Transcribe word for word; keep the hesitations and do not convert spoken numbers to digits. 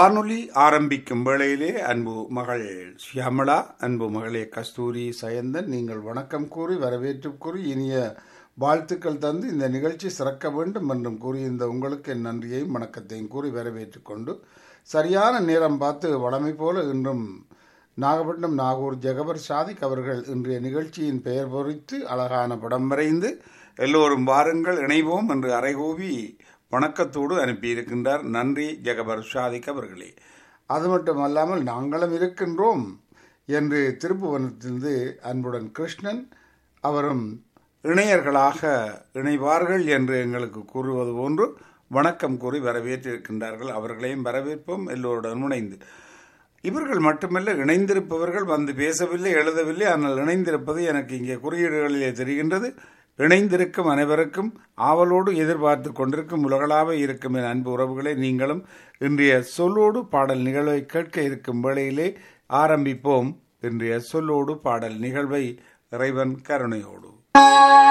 வானொலி ஆரம்பிக்கும் வேளையிலே அன்பு மகள் ஷியாமளா, அன்பு மகளே கஸ்தூரி சயந்தன், நீங்கள் வணக்கம் கூறி வரவேற்று கூறி இனிய வாழ்த்துக்கள் தந்து இந்த நிகழ்ச்சி சிறக்க வேண்டும் என்றும் கூறி இந்த உங்களுக்கு என் நன்றியையும் வணக்கத்தையும் கூறி வரவேற்று கொண்டு சரியான நேரம் பார்த்து வளமை போல இன்றும் நாகப்பட்டினம் நாகூர் ஜெகபர் சாதிக் அவர்கள் இன்றைய நிகழ்ச்சியின் பெயர் பொறித்து அழகான படம் வரைந்து எல்லோரும் வாருங்கள் இணைவோம் என்று அறைகூவி வணக்கத்தோடு அனுப்பியிருக்கின்றார். நன்றி ஜெகபர் சாதிக் அவர்களே. அது மட்டுமல்லாமல் நாங்களும் இருக்கின்றோம் என்று திருப்புவனத்திலிருந்து அன்புடன் கிருஷ்ணன் அவரும் இணையர்களாக இணைவார்கள் என்று எங்களுக்கு கூறுவது போன்று வணக்கம் கூறி வரவேற்றிருக்கின்றார்கள். அவர்களையும் வரவேற்போம் எல்லோருடன் இணைந்து. இவர்கள் மட்டுமல்ல, இணைந்திருப்பவர்கள் வந்து பேசவில்லை, எழுதவில்லை. ஆனால் இணைந்திருப்பது எனக்கு இங்கே குறியீடுகளிலே தெரிகின்றது. இணைந்திருக்கும் அனைவருக்கும் ஆவலோடு எதிர்பார்த்து கொண்டிருக்கும் உலகளாக இருக்கும் என் அன்பு உறவுகளை, நீங்களும் இன்றைய சொல்லோடு பாடல் நிகழ்வை கேட்க இருக்கும் வேளையிலே ஆரம்பிப்போம். இன்றைய சொல்லோடு பாடல் நிகழ்வை இறைவன் கருணையோடு.